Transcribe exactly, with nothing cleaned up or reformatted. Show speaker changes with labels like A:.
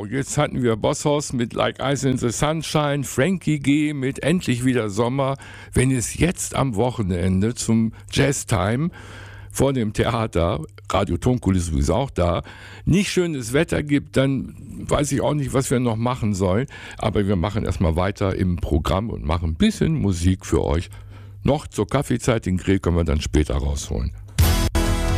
A: jetzt hatten wir Bosshaus mit Like Ice in the Sunshine, Frankie G mit Endlich wieder Sommer. Wenn es jetzt am Wochenende zum Jazztime vor dem Theater, Radio Tonkulisse ist auch da, nicht schönes Wetter gibt, dann weiß ich auch nicht, was wir noch machen sollen. Aber wir machen erstmal weiter im Programm und machen ein bisschen Musik für euch. Noch zur Kaffeezeit, den Grill können wir dann später rausholen.